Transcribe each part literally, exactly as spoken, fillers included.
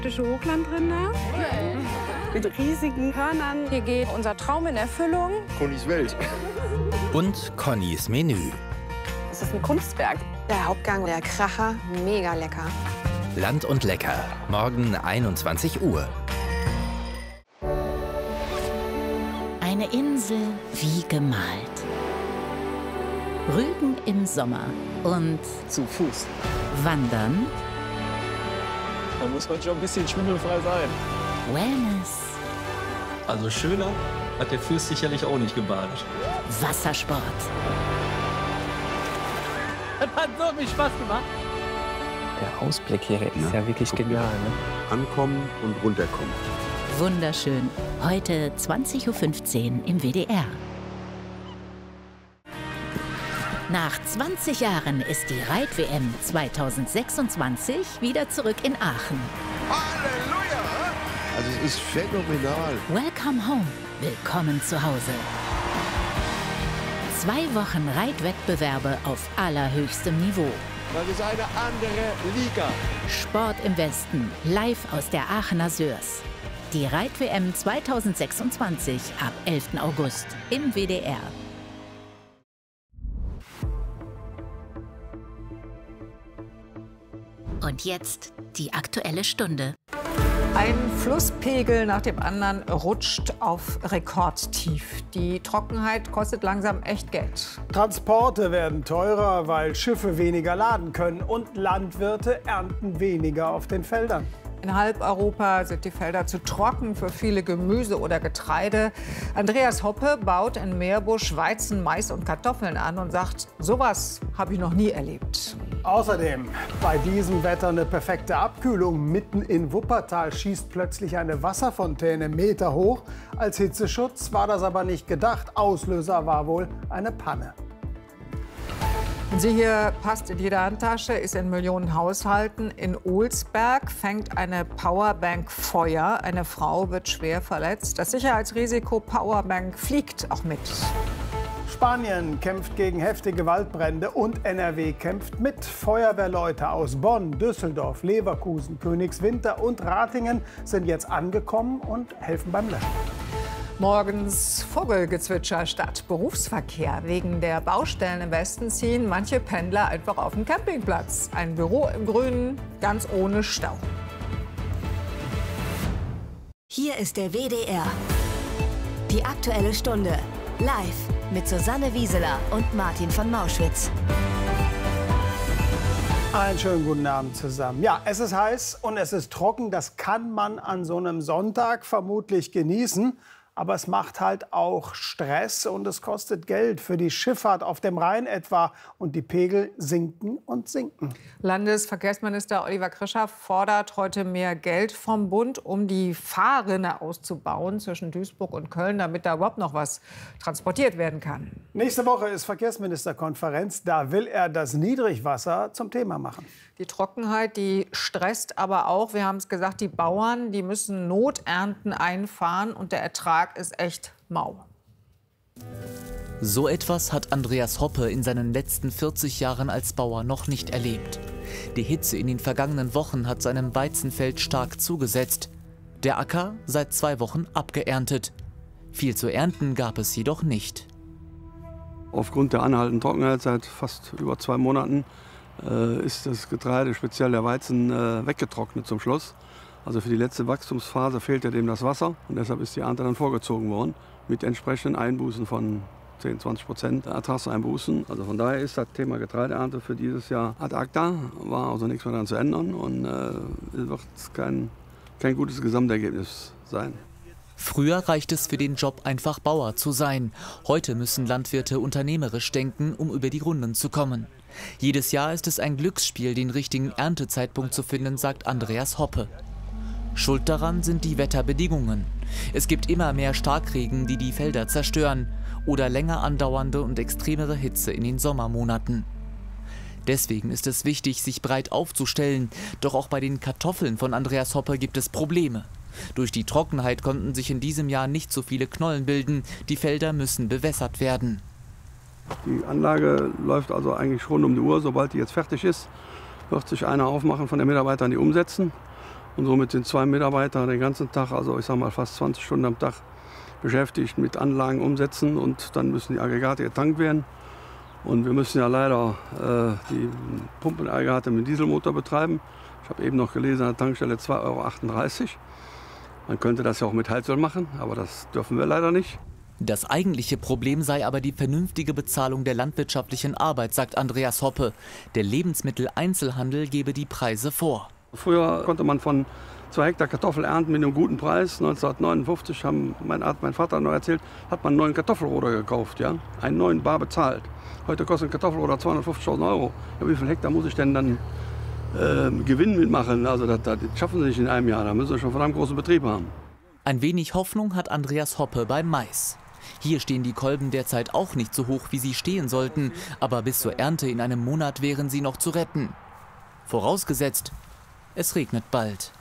Hochlandrinder mit riesigen Hörnern. Hier geht unser Traum in Erfüllung. Connys Welt. Und Connys Menü. Das ist ein Kunstwerk. Der Hauptgang, der Kracher, mega lecker. Land und Lecker, morgen einundzwanzig Uhr. Eine Insel wie gemalt. Rügen im Sommer und zu Fuß. Wandern. Da muss man schon ein bisschen schwindelfrei sein. Wellness. Also schöner hat der Fürst sicherlich auch nicht gebadet. Wassersport. Das hat so viel Spaß gemacht. Der Ausblick hier ist ja, ja wirklich genial. Ne? Ankommen und runterkommen. Wunderschön. Heute zwanzig Uhr fünfzehn im W D R. Nach zwanzig Jahren ist die Reit-W M zweitausendsechsundzwanzig wieder zurück in Aachen. Halleluja! Also es ist phänomenal. Welcome home. Willkommen zu Hause. Zwei Wochen Reitwettbewerbe auf allerhöchstem Niveau. Das ist eine andere Liga. Sport im Westen, live aus der Aachener Sörs. Die Reit-W M zweitausendsechsundzwanzig ab elften August im W D R. Und jetzt die Aktuelle Stunde. Ein Flusspegel nach dem anderen rutscht auf Rekordtief. Die Trockenheit kostet langsam echt Geld. Transporte werden teurer, weil Schiffe weniger laden können. Und Landwirte ernten weniger auf den Feldern. In halb Europa sind die Felder zu trocken für viele Gemüse oder Getreide. Andreas Hoppe baut in Meerbusch Weizen, Mais und Kartoffeln an und sagt, sowas habe ich noch nie erlebt. Außerdem bei diesem Wetter eine perfekte Abkühlung. Mitten in Wuppertal schießt plötzlich eine Wasserfontäne Meter hoch. Als Hitzeschutz war das aber nicht gedacht. Auslöser war wohl eine Panne. Sie hier passt in jede Handtasche, ist in Millionen Haushalten. In Olsberg fängt eine Powerbank Feuer. Eine Frau wird schwer verletzt. Das Sicherheitsrisiko Powerbank fliegt auch mit. Spanien kämpft gegen heftige Waldbrände und N R W kämpft mit. Feuerwehrleute aus Bonn, Düsseldorf, Leverkusen, Königswinter und Ratingen sind jetzt angekommen und helfen beim Löschen. Morgens Vogelgezwitscher statt Berufsverkehr. Wegen der Baustellen im Westen ziehen manche Pendler einfach auf den Campingplatz. Ein Büro im Grünen, ganz ohne Stau. Hier ist der W D R. Die Aktuelle Stunde. Live mit Susanne Wieseler und Martin von Mauschwitz. Einen schönen guten Abend zusammen. Ja, es ist heiß und es ist trocken. Das kann man an so einem Sonntag vermutlich genießen. Aber es macht halt auch Stress und es kostet Geld für die Schifffahrt auf dem Rhein etwa. Und die Pegel sinken und sinken. Landesverkehrsminister Oliver Krischer fordert heute mehr Geld vom Bund, um die Fahrrinne auszubauen zwischen Duisburg und Köln, damit da überhaupt noch was transportiert werden kann. Nächste Woche ist Verkehrsministerkonferenz. Da will er das Niedrigwasser zum Thema machen. Die Trockenheit, die stresst aber auch, wir haben es gesagt, die Bauern, die müssen Noternten einfahren und der Ertrag ist echt mau. So etwas hat Andreas Hoppe in seinen letzten vierzig Jahren als Bauer noch nicht erlebt. Die Hitze in den vergangenen Wochen hat seinem Weizenfeld stark zugesetzt. Der Acker seit zwei Wochen abgeerntet. Viel zu ernten gab es jedoch nicht. Aufgrund der anhaltenden Trockenheit seit fast über zwei Monaten äh, ist das Getreide, speziell der Weizen, äh, weggetrocknet zum Schluss. Also für die letzte Wachstumsphase fehlte dem das Wasser und deshalb ist die Ernte dann vorgezogen worden mit entsprechenden Einbußen von zehn, zwanzig Prozent Ertragseinbußen. Also von daher ist das Thema Getreideernte für dieses Jahr ad acta, war also nichts mehr daran zu ändern und äh, wird kein, kein gutes Gesamtergebnis sein. Früher reicht es für den Job einfach Bauer zu sein. Heute müssen Landwirte unternehmerisch denken, um über die Runden zu kommen. Jedes Jahr ist es ein Glücksspiel, den richtigen Erntezeitpunkt zu finden, sagt Andreas Hoppe. Schuld daran sind die Wetterbedingungen. Es gibt immer mehr Starkregen, die die Felder zerstören, oder länger andauernde und extremere Hitze in den Sommermonaten. Deswegen ist es wichtig, sich breit aufzustellen. Doch auch bei den Kartoffeln von Andreas Hoppe gibt es Probleme. Durch die Trockenheit konnten sich in diesem Jahr nicht so viele Knollen bilden. Die Felder müssen bewässert werden. Die Anlage läuft also eigentlich rund um die Uhr. Sobald die jetzt fertig ist, wird sich einer aufmachen von den Mitarbeitern, die umsetzen. Und somit sind zwei Mitarbeiter den ganzen Tag, also ich sage mal fast zwanzig Stunden am Tag, beschäftigt mit Anlagen umsetzen. Und dann müssen die Aggregate getankt werden. Und wir müssen ja leider äh, die Pumpenaggregate mit Dieselmotor betreiben. Ich habe eben noch gelesen, an der Tankstelle zwei Euro achtunddreißig. Man könnte das ja auch mit Heizöl machen, aber das dürfen wir leider nicht. Das eigentliche Problem sei aber die vernünftige Bezahlung der landwirtschaftlichen Arbeit, sagt Andreas Hoppe. Der Lebensmitteleinzelhandel gebe die Preise vor. Früher konnte man von zwei Hektar Kartoffel ernten mit einem guten Preis. neunzehnhundertneunundfünfzig, haben mein, hat mein Vater noch erzählt, hat man einen neuen Kartoffelroder gekauft. Ja? Einen neuen bar bezahlt. Heute kostet ein Kartoffelroder zweihundertfünfzigtausend Euro. Ja, wie viel Hektar muss ich denn dann äh, Gewinn mitmachen? Also das, das schaffen sie nicht in einem Jahr. Da müssen sie schon einen verdammt großen Betrieb haben. Ein wenig Hoffnung hat Andreas Hoppe beim Mais. Hier stehen die Kolben derzeit auch nicht so hoch, wie sie stehen sollten. Aber bis zur Ernte in einem Monat wären sie noch zu retten. Vorausgesetzt, es regnet bald.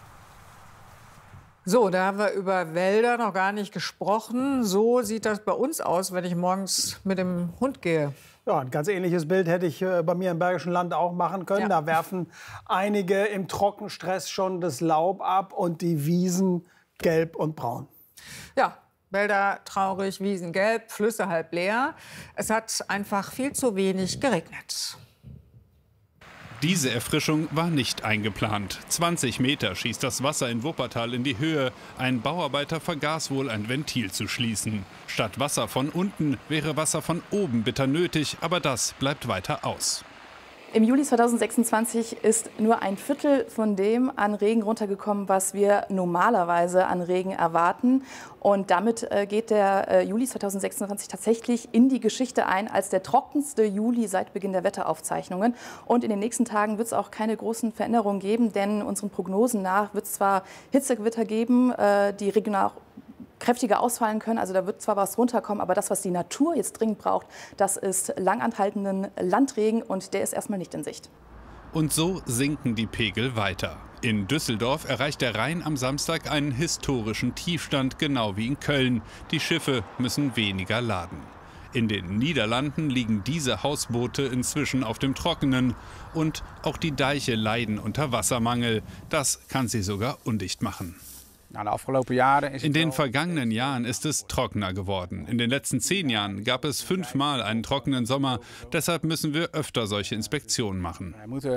So, da haben wir über Wälder noch gar nicht gesprochen. So sieht das bei uns aus, wenn ich morgens mit dem Hund gehe. Ja, ein ganz ähnliches Bild hätte ich äh, bei mir im Bergischen Land auch machen können. Ja. Da werfen einige im Trockenstress schon das Laub ab und die Wiesen gelb und braun. Ja, Wälder traurig, Wiesen gelb, Flüsse halb leer. Es hat einfach viel zu wenig geregnet. Diese Erfrischung war nicht eingeplant. zwanzig Meter schießt das Wasser in Wuppertal in die Höhe. Ein Bauarbeiter vergaß wohl, ein Ventil zu schließen. Statt Wasser von unten wäre Wasser von oben bitter nötig, aber das bleibt weiter aus. Im Juli zweitausendsechsundzwanzig ist nur ein Viertel von dem an Regen runtergekommen, was wir normalerweise an Regen erwarten. Und damit äh, geht der äh, Juli zweitausendsechsundzwanzig tatsächlich in die Geschichte ein als der trockenste Juli seit Beginn der Wetteraufzeichnungen. Und in den nächsten Tagen wird es auch keine großen Veränderungen geben, denn unseren Prognosen nach wird es zwar Hitzegewitter geben, äh, die regional kräftiger ausfallen können. Also da wird zwar was runterkommen, aber das, was die Natur jetzt dringend braucht, das ist langanhaltenden Landregen und der ist erstmal nicht in Sicht. Und so sinken die Pegel weiter. In Düsseldorf erreicht der Rhein am Samstag einen historischen Tiefstand, genau wie in Köln. Die Schiffe müssen weniger laden. In den Niederlanden liegen diese Hausboote inzwischen auf dem Trockenen. Und auch die Deiche leiden unter Wassermangel. Das kann sie sogar undicht machen. In den vergangenen Jahren ist es trockener geworden. In den letzten zehn Jahren gab es fünfmal einen trockenen Sommer. Deshalb müssen wir öfter solche Inspektionen machen.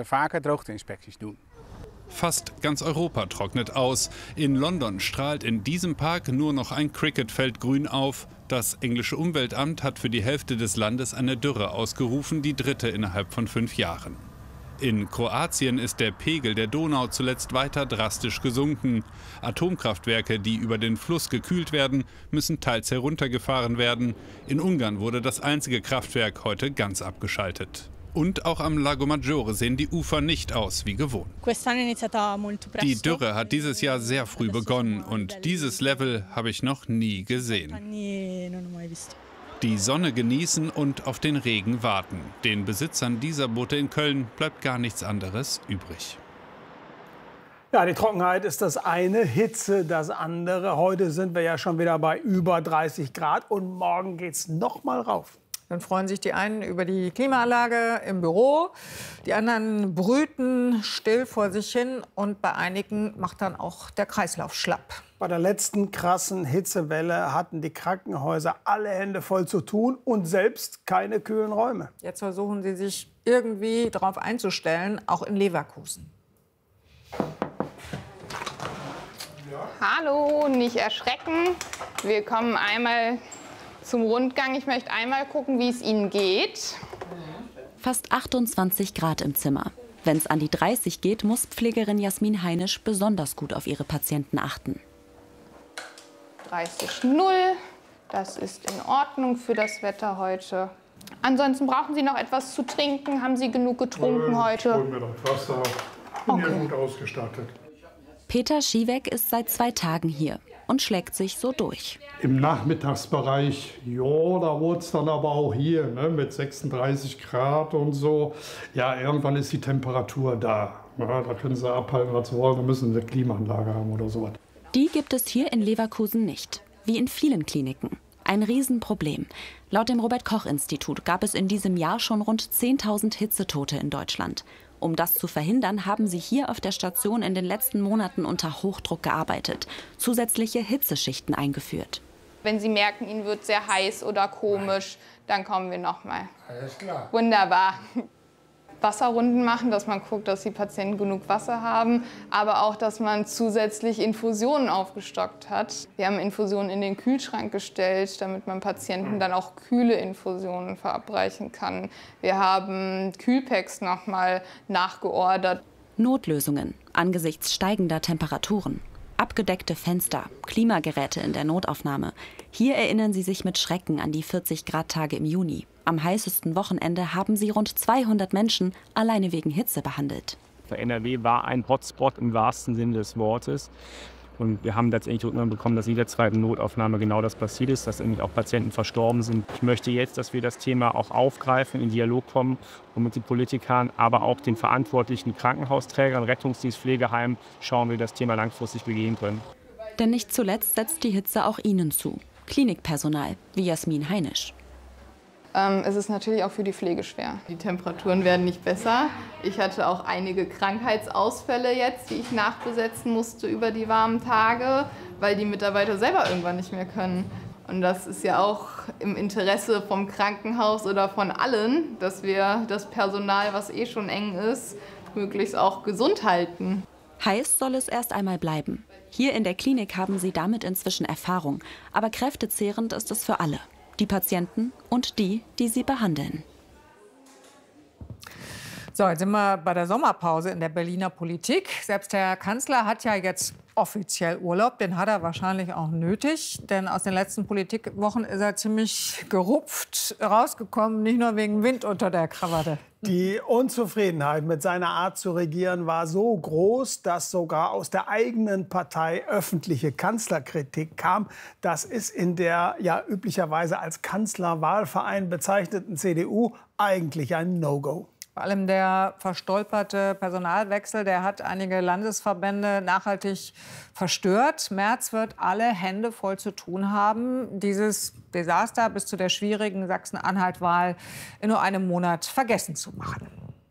Fast ganz Europa trocknet aus. In London strahlt in diesem Park nur noch ein Cricketfeld grün auf. Das englische Umweltamt hat für die Hälfte des Landes eine Dürre ausgerufen, die dritte innerhalb von fünf Jahren. In Kroatien ist der Pegel der Donau zuletzt weiter drastisch gesunken. Atomkraftwerke, die über den Fluss gekühlt werden, müssen teils heruntergefahren werden. In Ungarn wurde das einzige Kraftwerk heute ganz abgeschaltet. Und auch am Lago Maggiore sehen die Ufer nicht aus wie gewohnt. Die Dürre hat dieses Jahr sehr früh begonnen und dieses Level habe ich noch nie gesehen. Die Sonne genießen und auf den Regen warten. Den Besitzern dieser Boote in Köln bleibt gar nichts anderes übrig. Ja, die Trockenheit ist das eine, Hitze das andere. Heute sind wir ja schon wieder bei über dreißig Grad und morgen geht es noch mal rauf. Dann freuen sich die einen über die Klimaanlage im Büro, die anderen brüten still vor sich hin und bei einigen macht dann auch der Kreislauf schlapp. Bei der letzten krassen Hitzewelle hatten die Krankenhäuser alle Hände voll zu tun und selbst keine kühlen Räume. Jetzt versuchen sie sich irgendwie darauf einzustellen, auch in Leverkusen. Hallo, nicht erschrecken. Wir kommen einmal zum Rundgang. Ich möchte einmal gucken, wie es Ihnen geht. Fast achtundzwanzig Grad im Zimmer. Wenn es an die dreißig geht, muss Pflegerin Jasmin Heinisch besonders gut auf ihre Patienten achten. dreißig Komma null. Das ist in Ordnung für das Wetter heute. Ansonsten brauchen Sie noch etwas zu trinken. Haben Sie genug getrunken ähm, heute? Ich hol mir doch Wasser. Ich bin okay. Hier gut ausgestattet. Peter Schieweck ist seit zwei Tagen hier und schlägt sich so durch. Im Nachmittagsbereich, ja, da wurde es dann aber auch hier, ne, mit sechsunddreißig Grad und so. Ja, irgendwann ist die Temperatur da. Ja, da können Sie abhalten, was Sie wollen, da müssen Sie eine Klimaanlage haben oder sowas. Die gibt es hier in Leverkusen nicht, wie in vielen Kliniken. Ein Riesenproblem. Laut dem Robert-Koch-Institut gab es in diesem Jahr schon rund zehntausend Hitzetote in Deutschland. Um das zu verhindern, haben sie hier auf der Station in den letzten Monaten unter Hochdruck gearbeitet, zusätzliche Hitzeschichten eingeführt. Wenn Sie merken, Ihnen wird sehr heiß oder komisch, dann kommen wir nochmal. Alles klar. Wunderbar. Wasserrunden machen, dass man guckt, dass die Patienten genug Wasser haben, aber auch, dass man zusätzlich Infusionen aufgestockt hat. Wir haben Infusionen in den Kühlschrank gestellt, damit man Patienten dann auch kühle Infusionen verabreichen kann. Wir haben Kühlpacks nochmal nachgeordert. Notlösungen angesichts steigender Temperaturen. Abgedeckte Fenster, Klimageräte in der Notaufnahme. Hier erinnern sie sich mit Schrecken an die vierzig Grad Tage im Juni. Am heißesten Wochenende haben sie rund zweihundert Menschen alleine wegen Hitze behandelt. N R W war ein Hotspot im wahrsten Sinne des Wortes. Und wir haben letztendlich Rückmeldung bekommen, dass in jeder zweiten Notaufnahme genau das passiert ist, dass nämlich auch Patienten verstorben sind. Ich möchte jetzt, dass wir das Thema auch aufgreifen, in Dialog kommen und mit den Politikern, aber auch den verantwortlichen Krankenhausträgern, Rettungsdienstpflegeheimen schauen, wie wir das Thema langfristig begehen können. Denn nicht zuletzt setzt die Hitze auch ihnen zu. Klinikpersonal wie Jasmin Heinisch. Es ist natürlich auch für die Pflege schwer. Die Temperaturen werden nicht besser. Ich hatte auch einige Krankheitsausfälle jetzt, die ich nachbesetzen musste über die warmen Tage, weil die Mitarbeiter selber irgendwann nicht mehr können. Und das ist ja auch im Interesse vom Krankenhaus oder von allen, dass wir das Personal, was eh schon eng ist, möglichst auch gesund halten. Heiß soll es erst einmal bleiben. Hier in der Klinik haben sie damit inzwischen Erfahrung. Aber kräftezehrend ist es für alle. Die Patienten und die, die sie behandeln. So, jetzt sind wir bei der Sommerpause in der Berliner Politik. Selbst der Kanzler hat ja jetzt offiziell Urlaub. Den hat er wahrscheinlich auch nötig. Denn aus den letzten Politikwochen ist er ziemlich gerupft rausgekommen. Nicht nur wegen Wind unter der Krawatte. Die Unzufriedenheit mit seiner Art zu regieren war so groß, dass sogar aus der eigenen Partei öffentliche Kanzlerkritik kam. Das ist in der ja üblicherweise als Kanzlerwahlverein bezeichneten C D U eigentlich ein No-Go. Vor allem der verstolperte Personalwechsel, der hat einige Landesverbände nachhaltig verstört. Merz wird alle Hände voll zu tun haben, dieses Desaster bis zu der schwierigen Sachsen-Anhalt-Wahl in nur einem Monat vergessen zu machen.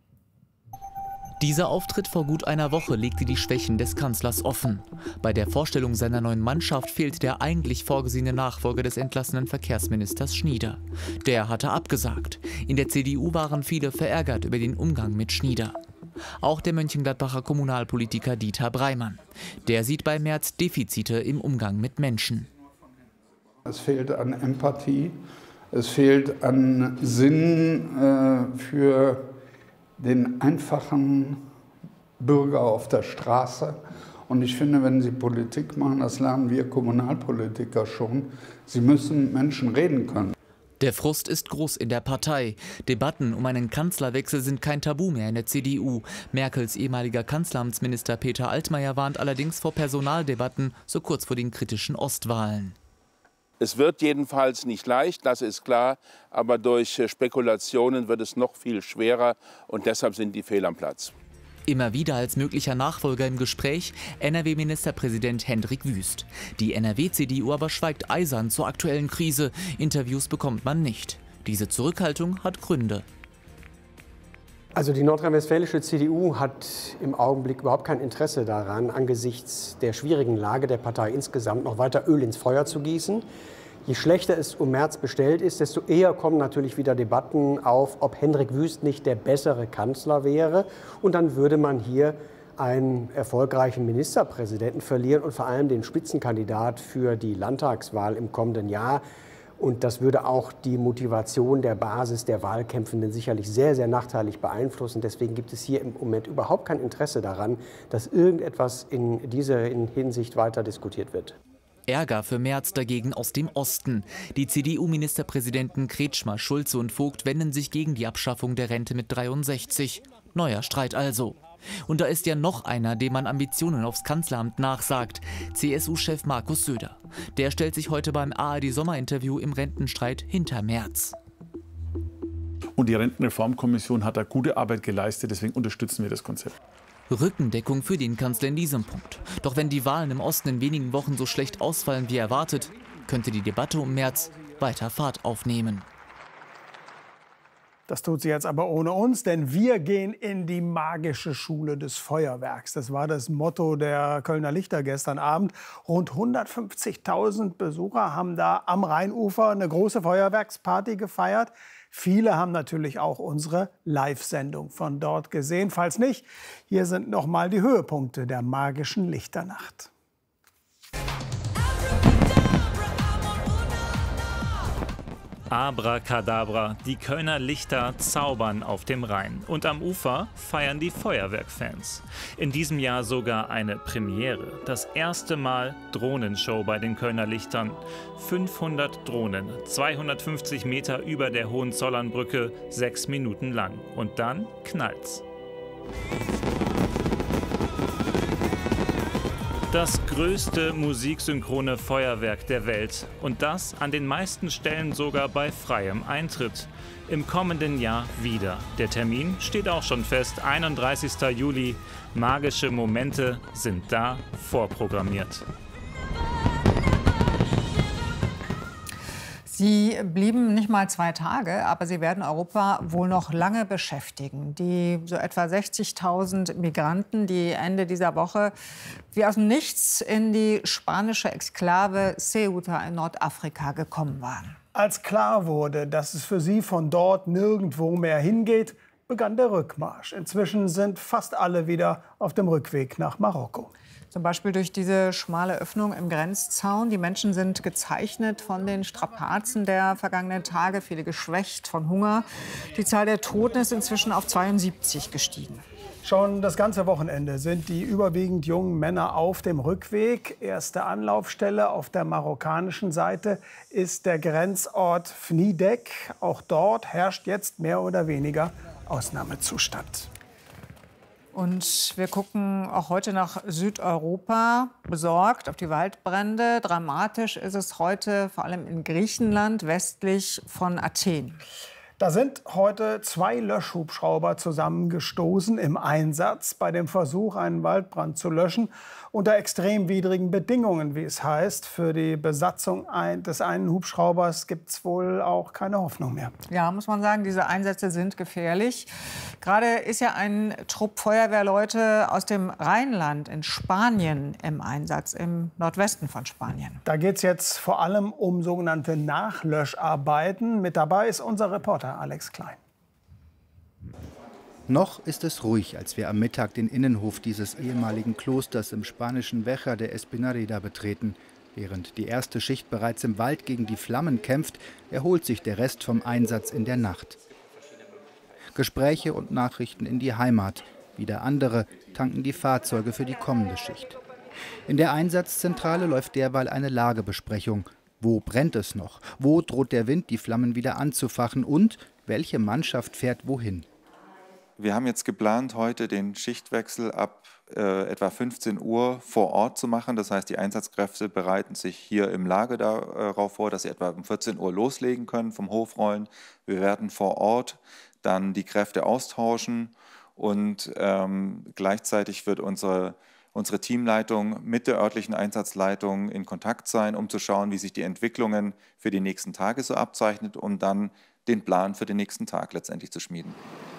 Dieser Auftritt vor gut einer Woche legte die Schwächen des Kanzlers offen. Bei der Vorstellung seiner neuen Mannschaft fehlt der eigentlich vorgesehene Nachfolger des entlassenen Verkehrsministers Schnieder. Der hatte abgesagt. In der C D U waren viele verärgert über den Umgang mit Schnieder. Auch der Mönchengladbacher Kommunalpolitiker Dieter Breimann. Der sieht bei Merz Defizite im Umgang mit Menschen. Es fehlt an Empathie, es fehlt an Sinn äh, für den einfachen Bürger auf der Straße. Und ich finde, wenn Sie Politik machen, das lernen wir Kommunalpolitiker schon, Sie müssen mit Menschen reden können. Der Frust ist groß in der Partei. Debatten um einen Kanzlerwechsel sind kein Tabu mehr in der C D U. Merkels ehemaliger Kanzleramtsminister Peter Altmaier warnt allerdings vor Personaldebatten so kurz vor den kritischen Ostwahlen. Es wird jedenfalls nicht leicht, das ist klar, aber durch Spekulationen wird es noch viel schwerer und deshalb sind die Fehler am Platz. Immer wieder als möglicher Nachfolger im Gespräch N R W-Ministerpräsident Hendrik Wüst. Die N R W-C D U aber schweigt eisern zur aktuellen Krise. Interviews bekommt man nicht. Diese Zurückhaltung hat Gründe. Also die nordrhein-westfälische C D U hat im Augenblick überhaupt kein Interesse daran, angesichts der schwierigen Lage der Partei insgesamt noch weiter Öl ins Feuer zu gießen. Je schlechter es um Merz bestellt ist, desto eher kommen natürlich wieder Debatten auf, ob Hendrik Wüst nicht der bessere Kanzler wäre. Und dann würde man hier einen erfolgreichen Ministerpräsidenten verlieren und vor allem den Spitzenkandidat für die Landtagswahl im kommenden Jahr. Und das würde auch die Motivation der Basis der Wahlkämpfenden sicherlich sehr, sehr nachteilig beeinflussen. Deswegen gibt es hier im Moment überhaupt kein Interesse daran, dass irgendetwas in dieser Hinsicht weiter diskutiert wird. Ärger für Merz dagegen aus dem Osten. Die C D U-Ministerpräsidenten Kretschmer, Schulze und Vogt wenden sich gegen die Abschaffung der Rente mit dreiundsechzig. Neuer Streit also. Und da ist ja noch einer, dem man Ambitionen aufs Kanzleramt nachsagt. C S U-Chef Markus Söder. Der stellt sich heute beim A R D-Sommerinterview im Rentenstreit hinter Merz. Und die Rentenreformkommission hat da gute Arbeit geleistet, deswegen unterstützen wir das Konzept. Rückendeckung für den Kanzler in diesem Punkt. Doch wenn die Wahlen im Osten in wenigen Wochen so schlecht ausfallen wie erwartet, könnte die Debatte um Merz weiter Fahrt aufnehmen. Das tut sie jetzt aber ohne uns, denn wir gehen in die magische Schule des Feuerwerks. Das war das Motto der Kölner Lichter gestern Abend. Rund hundertfünfzigtausend Besucher haben da am Rheinufer eine große Feuerwerksparty gefeiert. Viele haben natürlich auch unsere Live-Sendung von dort gesehen. Falls nicht, hier sind noch mal die Höhepunkte der magischen Lichternacht. Abracadabra, die Kölner Lichter zaubern auf dem Rhein. Und am Ufer feiern die Feuerwerkfans. In diesem Jahr sogar eine Premiere. Das erste Mal Drohnenshow bei den Kölner Lichtern. fünfhundert Drohnen, zweihundertfünfzig Meter über der Hohenzollernbrücke, sechs Minuten lang. Und dann knallt's. Das größte musiksynchrone Feuerwerk der Welt. Und das an den meisten Stellen sogar bei freiem Eintritt. Im kommenden Jahr wieder. Der Termin steht auch schon fest, einunddreißigster Juli. Magische Momente sind da vorprogrammiert. Sie blieben nicht mal zwei Tage, aber sie werden Europa wohl noch lange beschäftigen. Die so etwa sechzigtausend Migranten, die Ende dieser Woche wie aus dem Nichts in die spanische Exklave Ceuta in Nordafrika gekommen waren. Als klar wurde, dass es für sie von dort nirgendwo mehr hingeht, begann der Rückmarsch. Inzwischen sind fast alle wieder auf dem Rückweg nach Marokko. Zum Beispiel durch diese schmale Öffnung im Grenzzaun. Die Menschen sind gezeichnet von den Strapazen der vergangenen Tage, viele geschwächt von Hunger. Die Zahl der Toten ist inzwischen auf zweiundsiebzig gestiegen. Schon das ganze Wochenende sind die überwiegend jungen Männer auf dem Rückweg. Erste Anlaufstelle auf der marokkanischen Seite ist der Grenzort Fnidek. Auch dort herrscht jetzt mehr oder weniger Ausnahmezustand. Und wir gucken auch heute nach Südeuropa, besorgt auf die Waldbrände. Dramatisch ist es heute vor allem in Griechenland, westlich von Athen. Da sind heute zwei Löschhubschrauber zusammengestoßen im Einsatz bei dem Versuch, einen Waldbrand zu löschen. Unter extrem widrigen Bedingungen, wie es heißt. Für die Besatzung des einen Hubschraubers gibt es wohl auch keine Hoffnung mehr. Ja, muss man sagen, diese Einsätze sind gefährlich. Gerade ist ja ein Trupp Feuerwehrleute aus dem Rheinland in Spanien im Einsatz, im Nordwesten von Spanien. Da geht es jetzt vor allem um sogenannte Nachlöscharbeiten. Mit dabei ist unser Reporter Alex Klein. Noch ist es ruhig, als wir am Mittag den Innenhof dieses ehemaligen Klosters im spanischen Vejer de Espinareda betreten. Während die erste Schicht bereits im Wald gegen die Flammen kämpft, erholt sich der Rest vom Einsatz in der Nacht. Gespräche und Nachrichten in die Heimat. Wieder andere tanken die Fahrzeuge für die kommende Schicht. In der Einsatzzentrale läuft derweil eine Lagebesprechung. Wo brennt es noch? Wo droht der Wind, die Flammen wieder anzufachen? Und welche Mannschaft fährt wohin? Wir haben jetzt geplant, heute den Schichtwechsel ab äh, etwa fünfzehn Uhr vor Ort zu machen. Das heißt, die Einsatzkräfte bereiten sich hier im Lager darauf vor, dass sie etwa um vierzehn Uhr loslegen können vom Hofrollen. Wir werden vor Ort dann die Kräfte austauschen und ähm, gleichzeitig wird unsere, unsere Teamleitung mit der örtlichen Einsatzleitung in Kontakt sein, um zu schauen, wie sich die Entwicklungen für die nächsten Tage so abzeichnet, um dann den Plan für den nächsten Tag letztendlich zu schmieden.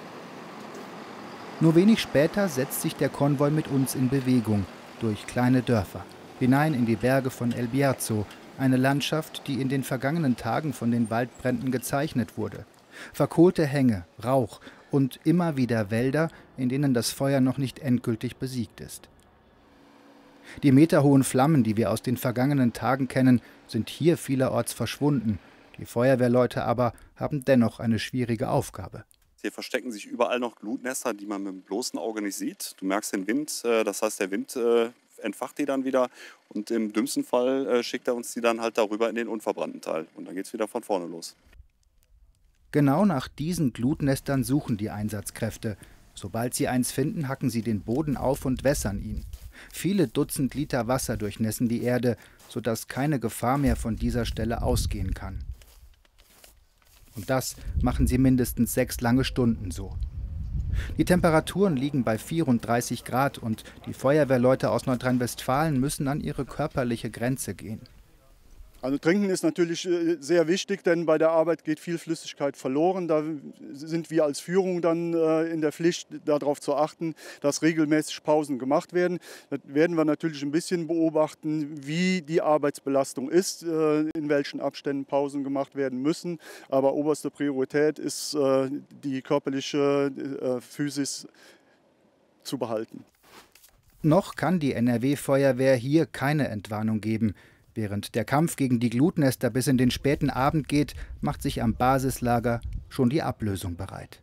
Nur wenig später setzt sich der Konvoi mit uns in Bewegung, durch kleine Dörfer, hinein in die Berge von El Bierzo, eine Landschaft, die in den vergangenen Tagen von den Waldbränden gezeichnet wurde. Verkohlte Hänge, Rauch und immer wieder Wälder, in denen das Feuer noch nicht endgültig besiegt ist. Die meterhohen Flammen, die wir aus den vergangenen Tagen kennen, sind hier vielerorts verschwunden. Die Feuerwehrleute aber haben dennoch eine schwierige Aufgabe. Hier verstecken sich überall noch Glutnester, die man mit dem bloßen Auge nicht sieht. Du merkst den Wind, das heißt, der Wind entfacht die dann wieder und im dümmsten Fall schickt er uns die dann halt darüber in den unverbrannten Teil. Und dann geht es wieder von vorne los. Genau nach diesen Glutnestern suchen die Einsatzkräfte. Sobald sie eins finden, hacken sie den Boden auf und wässern ihn. Viele Dutzend Liter Wasser durchnässen die Erde, sodass keine Gefahr mehr von dieser Stelle ausgehen kann. Und das machen sie mindestens sechs lange Stunden so. Die Temperaturen liegen bei vierunddreißig Grad und die Feuerwehrleute aus Nordrhein-Westfalen müssen an ihre körperliche Grenze gehen. Also Trinken ist natürlich sehr wichtig, denn bei der Arbeit geht viel Flüssigkeit verloren. Da sind wir als Führung dann in der Pflicht, darauf zu achten, dass regelmäßig Pausen gemacht werden. Da werden wir natürlich ein bisschen beobachten, wie die Arbeitsbelastung ist, in welchen Abständen Pausen gemacht werden müssen. Aber oberste Priorität ist, die körperliche Physis zu behalten. Noch kann die N R W-Feuerwehr hier keine Entwarnung geben. Während der Kampf gegen die Glutnester bis in den späten Abend geht, macht sich am Basislager schon die Ablösung bereit.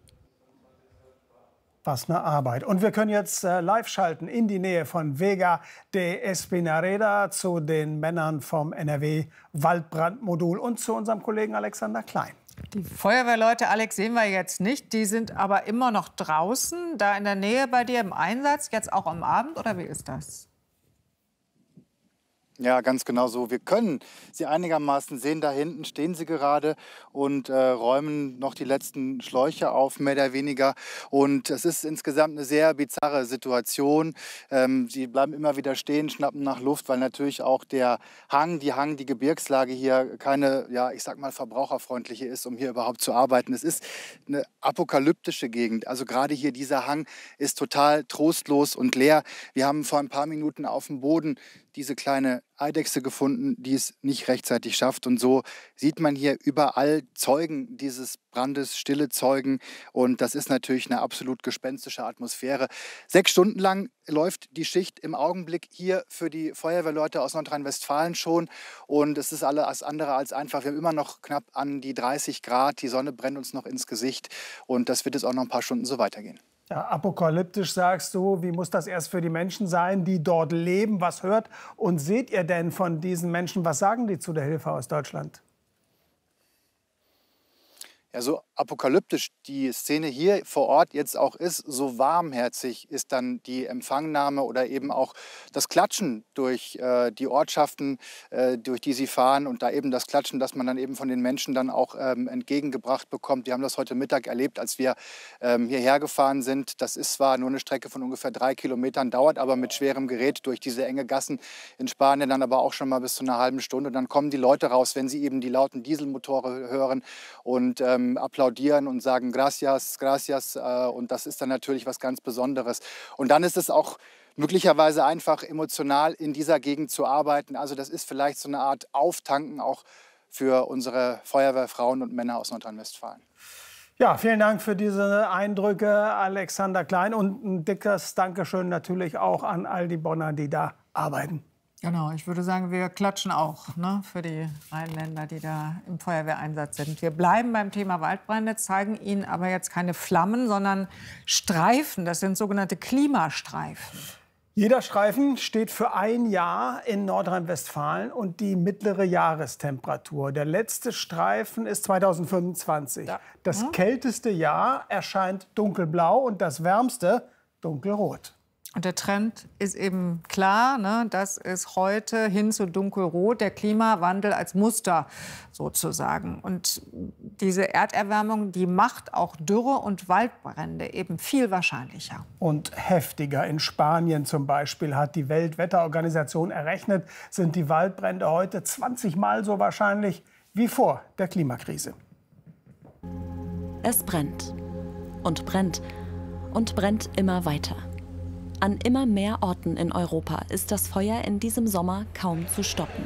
Was eine Arbeit. Und wir können jetzt äh, live schalten in die Nähe von Vega de Espinareda zu den Männern vom N R W-Waldbrandmodul und zu unserem Kollegen Alexander Klein. Die Feuerwehrleute, Alex, sehen wir jetzt nicht. Die sind aber immer noch draußen, da in der Nähe bei dir im Einsatz, jetzt auch am Abend, oder wie ist das? Ja, ganz genau so. Wir können sie einigermaßen sehen. Da hinten stehen sie gerade und äh, räumen noch die letzten Schläuche auf, mehr oder weniger. Und es ist insgesamt eine sehr bizarre Situation. Ähm, sie bleiben immer wieder stehen, schnappen nach Luft, weil natürlich auch der Hang, die Hang, die Gebirgslage hier keine, ja, ich sag mal, verbraucherfreundliche ist, um hier überhaupt zu arbeiten. Es ist eine apokalyptische Gegend. Also gerade hier dieser Hang ist total trostlos und leer. Wir haben vor ein paar Minuten auf dem Boden diese kleine Eidechse gefunden, die es nicht rechtzeitig schafft. Und so sieht man hier überall Zeugen dieses Brandes, stille Zeugen. Und das ist natürlich eine absolut gespenstische Atmosphäre. Sechs Stunden lang läuft die Schicht im Augenblick hier für die Feuerwehrleute aus Nordrhein-Westfalen schon. Und es ist alles andere als einfach. Wir haben immer noch knapp an die dreißig Grad. Die Sonne brennt uns noch ins Gesicht. Und das wird jetzt auch noch ein paar Stunden so weitergehen. Ja, apokalyptisch sagst du, wie muss das erst für die Menschen sein, die dort leben? Was hört und seht ihr denn von diesen Menschen? Was sagen die zu der Hilfe aus Deutschland? Ja, so apokalyptisch die Szene hier vor Ort jetzt auch ist, so warmherzig ist dann die Empfangnahme oder eben auch das Klatschen durch äh, die Ortschaften, äh, durch die sie fahren und da eben das Klatschen, das man dann eben von den Menschen dann auch ähm, entgegengebracht bekommt. Wir haben das heute Mittag erlebt, als wir ähm, hierher gefahren sind. Das ist zwar nur eine Strecke von ungefähr drei Kilometern, dauert aber mit schwerem Gerät durch diese enge Gassen in Spanien dann aber auch schon mal bis zu einer halben Stunde. Dann kommen die Leute raus, wenn sie eben die lauten Dieselmotore hören und ähm, applaudieren und sagen gracias, gracias. Äh, und das ist dann natürlich was ganz Besonderes. Und dann ist es auch möglicherweise einfach emotional in dieser Gegend zu arbeiten. Also das ist vielleicht so eine Art Auftanken auch für unsere Feuerwehrfrauen und Männer aus Nordrhein-Westfalen. Ja, vielen Dank für diese Eindrücke, Alexander Klein. Und ein dickes Dankeschön natürlich auch an all die Bonner, die da arbeiten. Genau, ich würde sagen, wir klatschen auch, ne, für die Rheinländer, die da im Feuerwehreinsatz sind. Wir bleiben beim Thema Waldbrände, zeigen Ihnen aber jetzt keine Flammen, sondern Streifen. Das sind sogenannte Klimastreifen. Jeder Streifen steht für ein Jahr in Nordrhein-Westfalen und die mittlere Jahrestemperatur. Der letzte Streifen ist zweitausendfünfundzwanzig. Ja. Das hm? kälteste Jahr erscheint dunkelblau und das wärmste dunkelrot. Und der Trend ist eben klar, ne? Das ist heute hin zu dunkelrot, der Klimawandel als Muster sozusagen. Und diese Erderwärmung, die macht auch Dürre und Waldbrände eben viel wahrscheinlicher. Und heftiger. In Spanien zum Beispiel hat die Weltwetterorganisation errechnet, sind die Waldbrände heute zwanzig Mal so wahrscheinlich wie vor der Klimakrise. Es brennt und brennt und brennt immer weiter. An immer mehr Orten in Europa ist das Feuer in diesem Sommer kaum zu stoppen.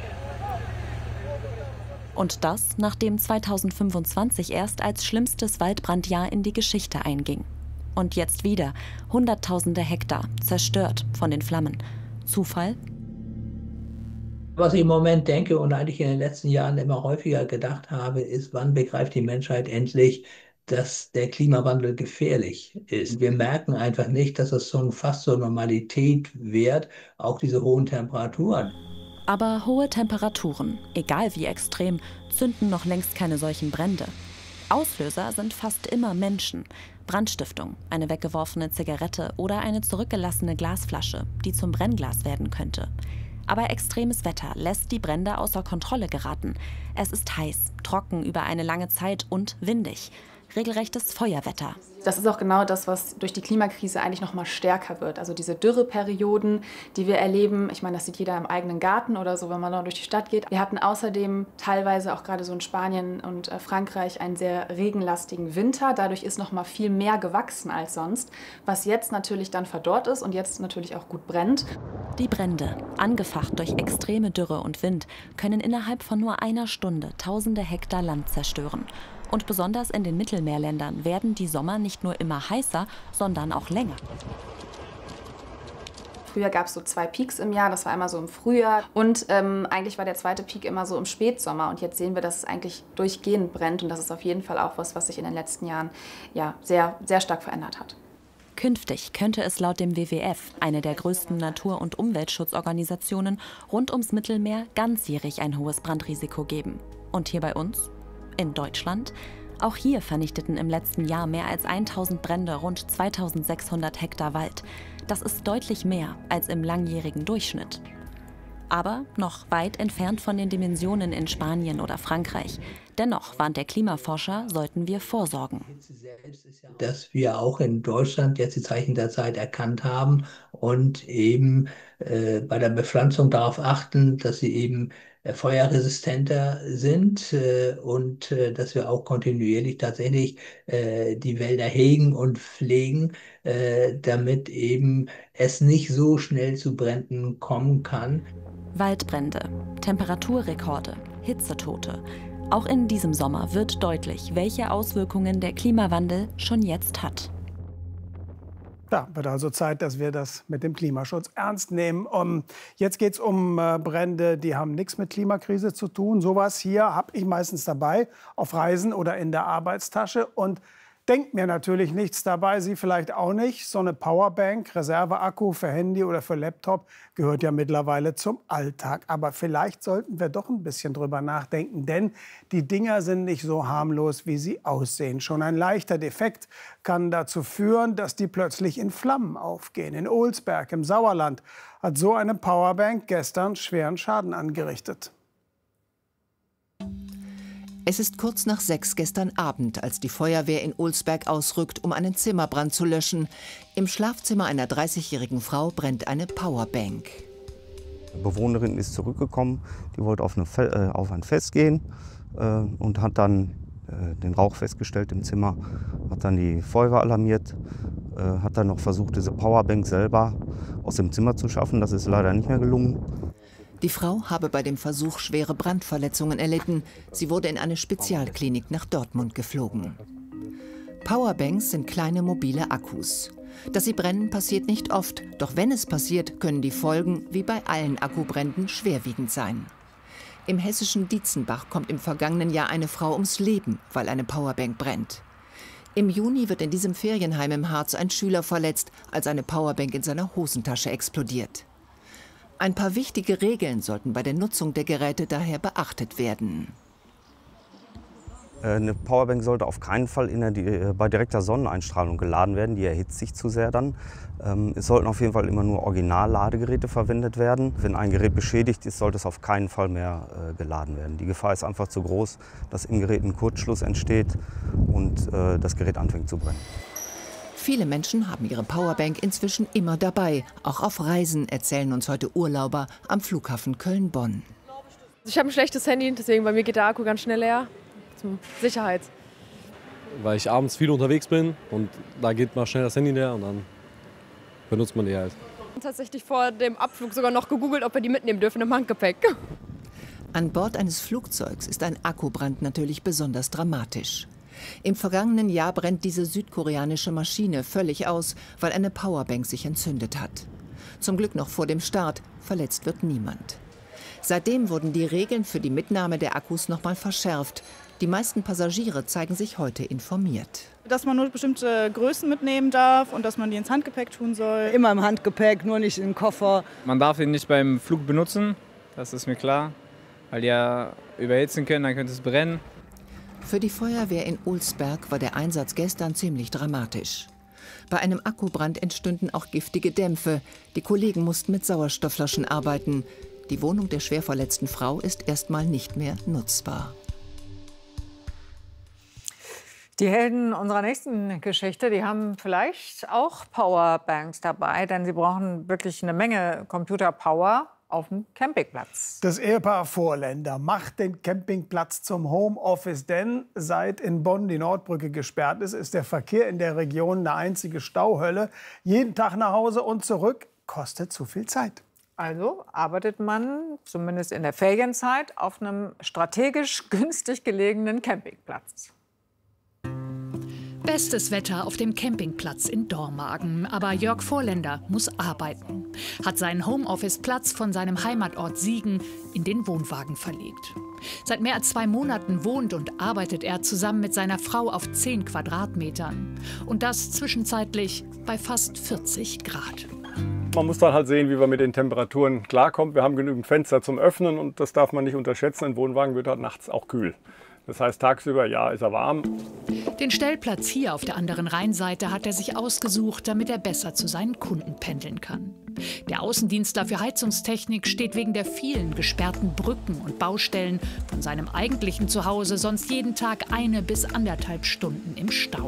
Und das, nachdem zweitausendfünfundzwanzig erst als schlimmstes Waldbrandjahr in die Geschichte einging. Und jetzt wieder Hunderttausende Hektar zerstört von den Flammen. Zufall? Was ich im Moment denke und eigentlich in den letzten Jahren immer häufiger gedacht habe, ist, wann begreift die Menschheit endlich, dass der Klimawandel gefährlich ist. Wir merken einfach nicht, dass es so fast zur Normalität wird, auch diese hohen Temperaturen. Aber hohe Temperaturen, egal wie extrem, zünden noch längst keine solchen Brände. Auslöser sind fast immer Menschen. Brandstiftung, eine weggeworfene Zigarette oder eine zurückgelassene Glasflasche, die zum Brennglas werden könnte. Aber extremes Wetter lässt die Brände außer Kontrolle geraten. Es ist heiß, trocken über eine lange Zeit und windig. regelrechtes Feuerwetter. Das ist auch genau das, was durch die Klimakrise eigentlich noch mal stärker wird. Also diese Dürreperioden, die wir erleben. Ich meine, das sieht jeder im eigenen Garten oder so, wenn man da durch die Stadt geht. Wir hatten außerdem teilweise auch gerade so in Spanien und Frankreich einen sehr regenlastigen Winter. Dadurch ist noch mal viel mehr gewachsen als sonst, was jetzt natürlich dann verdorrt ist und jetzt natürlich auch gut brennt. Die Brände, angefacht durch extreme Dürre und Wind, können innerhalb von nur einer Stunde tausende Hektar Land zerstören. Und besonders in den Mittelmeerländern werden die Sommer nicht nur immer heißer, sondern auch länger. Früher gab es so zwei Peaks im Jahr, das war einmal so im Frühjahr und ähm, eigentlich war der zweite Peak immer so im Spätsommer. Und jetzt sehen wir, dass es eigentlich durchgehend brennt und das ist auf jeden Fall auch was, was sich in den letzten Jahren ja, sehr, sehr stark verändert hat. Künftig könnte es laut dem W W F, eine der größten Natur- und Umweltschutzorganisationen, rund ums Mittelmeer ganzjährig ein hohes Brandrisiko geben. Und hier bei uns? In Deutschland? Auch hier vernichteten im letzten Jahr mehr als tausend Brände rund zweitausendsechshundert Hektar Wald. Das ist deutlich mehr als im langjährigen Durchschnitt. Aber noch weit entfernt von den Dimensionen in Spanien oder Frankreich. Dennoch, warnt der Klimaforscher, sollten wir vorsorgen. Dass wir auch in Deutschland jetzt die Zeichen der Zeit erkannt haben und eben äh, bei der Bepflanzung darauf achten, dass sie eben äh, feuerresistenter sind äh, und äh, dass wir auch kontinuierlich tatsächlich äh, die Wälder hegen und pflegen, äh, damit eben es nicht so schnell zu Bränden kommen kann. Waldbrände, Temperaturrekorde, Hitzetote. Auch in diesem Sommer wird deutlich, welche Auswirkungen der Klimawandel schon jetzt hat. Ja, wird also Zeit, dass wir das mit dem Klimaschutz ernst nehmen. Um, jetzt geht es um äh, Brände, die haben nichts mit Klimakrise zu tun. Sowas hier habe ich meistens dabei, auf Reisen oder in der Arbeitstasche. Und denkt mir natürlich nichts dabei, Sie vielleicht auch nicht. So eine Powerbank, Reserveakku für Handy oder für Laptop gehört ja mittlerweile zum Alltag. Aber vielleicht sollten wir doch ein bisschen drüber nachdenken, denn die Dinger sind nicht so harmlos, wie sie aussehen. Schon ein leichter Defekt kann dazu führen, dass die plötzlich in Flammen aufgehen. In Olsberg im Sauerland hat so eine Powerbank gestern schweren Schaden angerichtet. Es ist kurz nach sechs gestern Abend, als die Feuerwehr in Olsberg ausrückt, um einen Zimmerbrand zu löschen. Im Schlafzimmer einer dreißigjährigen Frau brennt eine Powerbank. Die Bewohnerin ist zurückgekommen, die wollte auf, eine, äh, auf ein Fest gehen äh, und hat dann äh, den Rauch festgestellt im Zimmer, hat dann die Feuerwehr alarmiert, äh, hat dann noch versucht, diese Powerbank selber aus dem Zimmer zu schaffen. Das ist leider nicht mehr gelungen. Die Frau habe bei dem Versuch schwere Brandverletzungen erlitten. Sie wurde in eine Spezialklinik nach Dortmund geflogen. Powerbanks sind kleine mobile Akkus. Dass sie brennen, passiert nicht oft. Doch wenn es passiert, können die Folgen, wie bei allen Akkubränden, schwerwiegend sein. Im hessischen Dietzenbach kommt im vergangenen Jahr eine Frau ums Leben, weil eine Powerbank brennt. Im Juni wird in diesem Ferienheim im Harz ein Schüler verletzt, als eine Powerbank in seiner Hosentasche explodiert. Ein paar wichtige Regeln sollten bei der Nutzung der Geräte daher beachtet werden. Eine Powerbank sollte auf keinen Fall in der, bei direkter Sonneneinstrahlung geladen werden, die erhitzt sich zu sehr dann. Es sollten auf jeden Fall immer nur Original-Ladegeräte verwendet werden. Wenn ein Gerät beschädigt ist, sollte es auf keinen Fall mehr geladen werden. Die Gefahr ist einfach zu groß, dass im Gerät ein Kurzschluss entsteht und das Gerät anfängt zu brennen. Viele Menschen haben ihre Powerbank inzwischen immer dabei. Auch auf Reisen, erzählen uns heute Urlauber am Flughafen Köln-Bonn. Ich habe ein schlechtes Handy, deswegen bei mir geht der Akku ganz schnell leer. Zum Sicherheit. Weil ich abends viel unterwegs bin und da geht mal schnell das Handy leer und dann benutzt man die halt. Ich habe tatsächlich vor dem Abflug sogar noch gegoogelt, ob wir die mitnehmen dürfen im Handgepäck. An Bord eines Flugzeugs ist ein Akkubrand natürlich besonders dramatisch. Im vergangenen Jahr brennt diese südkoreanische Maschine völlig aus, weil eine Powerbank sich entzündet hat. Zum Glück noch vor dem Start, verletzt wird niemand. Seitdem wurden die Regeln für die Mitnahme der Akkus noch mal verschärft. Die meisten Passagiere zeigen sich heute informiert. Dass man nur bestimmte Größen mitnehmen darf und dass man die ins Handgepäck tun soll. Immer im Handgepäck, nur nicht im Koffer. Man darf ihn nicht beim Flug benutzen, das ist mir klar, weil die ja überhitzen können, dann könnte es brennen. Für die Feuerwehr in Olsberg war der Einsatz gestern ziemlich dramatisch. Bei einem Akkubrand entstünden auch giftige Dämpfe. Die Kollegen mussten mit Sauerstoffflaschen arbeiten. Die Wohnung der schwer verletzten Frau ist erstmal nicht mehr nutzbar. Die Helden unserer nächsten Geschichte, die haben vielleicht auch Powerbanks dabei, denn sie brauchen wirklich eine Menge Computerpower auf dem Campingplatz. Das Ehepaar Vorländer macht den Campingplatz zum Homeoffice, denn seit in Bonn die Nordbrücke gesperrt ist, ist der Verkehr in der Region eine einzige Stauhölle. Jeden Tag nach Hause und zurück kostet zu viel Zeit. Also arbeitet man zumindest in der Ferienzeit auf einem strategisch günstig gelegenen Campingplatz. Bestes Wetter auf dem Campingplatz in Dormagen. Aber Jörg Vorländer muss arbeiten. Hat seinen Homeoffice-Platz von seinem Heimatort Siegen in den Wohnwagen verlegt. Seit mehr als zwei Monaten wohnt und arbeitet er zusammen mit seiner Frau auf zehn Quadratmetern. Und das zwischenzeitlich bei fast vierzig Grad. Man muss dann halt sehen, wie man mit den Temperaturen klarkommt. Wir haben genügend Fenster zum Öffnen und das darf man nicht unterschätzen. Ein Wohnwagen wird halt nachts auch kühl. Das heißt, tagsüber, ja, ist er warm. Den Stellplatz hier auf der anderen Rheinseite hat er sich ausgesucht, damit er besser zu seinen Kunden pendeln kann. Der Außendienstler für Heizungstechnik steht wegen der vielen gesperrten Brücken und Baustellen von seinem eigentlichen Zuhause sonst jeden Tag eine bis anderthalb Stunden im Stau.